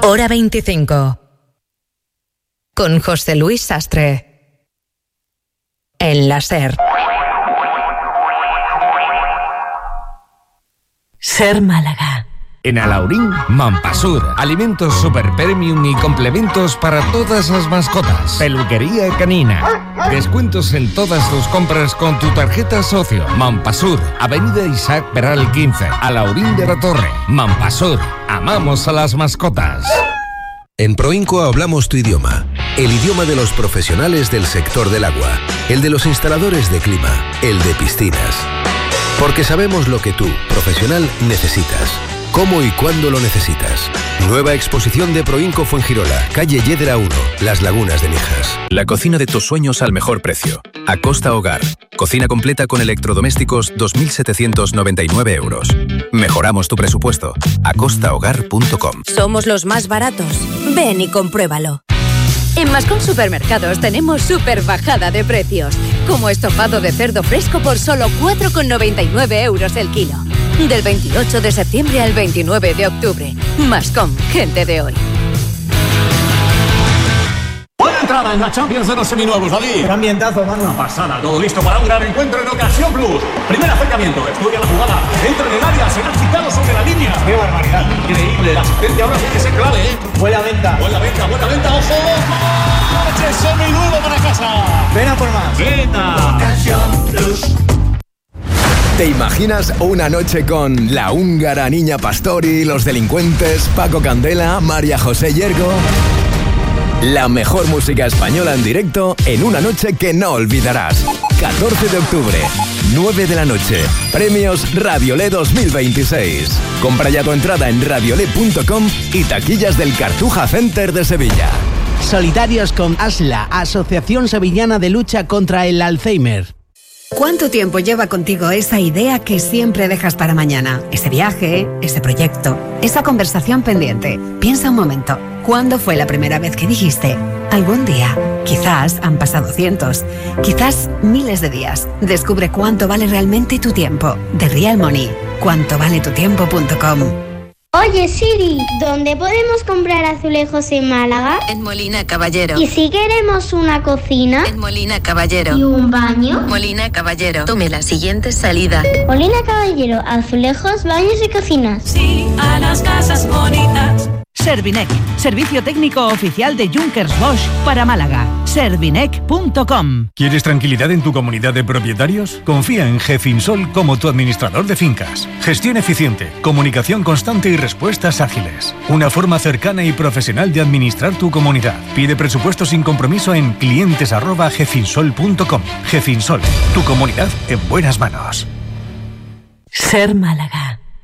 Hora 25. Con José Luis Sastre. En la SER. SER Málaga. En Alaurín, Mampasur, alimentos super premium y complementos para todas las mascotas. Peluquería canina. Descuentos en todas tus compras con tu tarjeta socio. Mampasur, Avenida Isaac Peral 15, Alaurín de la Torre. Mampasur, amamos a las mascotas. En Proinco hablamos tu idioma, el idioma de los profesionales del sector del agua, el de los instaladores de clima, el de piscinas. Porque sabemos lo que tú, profesional, necesitas. ¿Cómo y cuándo lo necesitas? Nueva exposición de Proinco Fuengirola, calle Yedra 1, Las Lagunas de Mijas. La cocina de tus sueños al mejor precio. Acosta Hogar. Cocina completa con electrodomésticos, 2.799 euros. Mejoramos tu presupuesto. acostahogar.com. Somos los más baratos. Ven y compruébalo. En Mascom Supermercados tenemos super bajada de precios. Como estofado de cerdo fresco por solo 4,99 euros el kilo. Del 28 de septiembre al 29 de octubre. Mascom, gente de hoy. Buena entrada en la Champions de los seminuevos, David. Qué ambientazo, mano. Una pasada, todo listo para un gran encuentro en Ocasión Plus. Primer acercamiento, estudia la jugada, entra en el área, será quitado sobre la línea. ¡Qué barbaridad! Increíble, la asistencia ahora sí que es clave, ¿eh? Buena venta, ojo. ¡Coche seminuevo para casa! Ven a por más. ¡Venta! Ocasión Plus. ¿Te imaginas una noche con la húngara Niña Pastori, los delincuentes, Paco Candela, María José Yergo? La mejor música española en directo en una noche que no olvidarás. 14 de octubre, 9 de la noche. Premios Radiolé 2026. Compra ya tu entrada en radiolé.com y taquillas del Cartuja Center de Sevilla. Solidarios con ASLA, Asociación Sevillana de Lucha contra el Alzheimer. ¿Cuánto tiempo lleva contigo esa idea que siempre dejas para mañana? Ese viaje, ese proyecto, esa conversación pendiente. Piensa un momento, ¿cuándo fue la primera vez que dijiste? Algún día. Quizás han pasado cientos, quizás miles de días. Descubre cuánto vale realmente tu tiempo. The Real Money. cuantovaletutiempo.com. Oye Siri, ¿dónde podemos comprar azulejos en Málaga? En Molina Caballero. ¿Y si queremos una cocina? En Molina Caballero. ¿Y un baño? Molina Caballero. Tome la siguiente salida. Molina Caballero, azulejos, baños y cocinas. Sí, a las casas bonitas. Servinec, servicio técnico oficial de Junkers Bosch para Málaga. Servinec.com. ¿Quieres tranquilidad en tu comunidad de propietarios? Confía en Gefinsol como tu administrador de fincas. Gestión eficiente, comunicación constante y respuestas ágiles. Una forma cercana y profesional de administrar tu comunidad. Pide presupuesto sin compromiso en clientes@gefinsol.com. Gefinsol, tu comunidad en buenas manos. SER Málaga.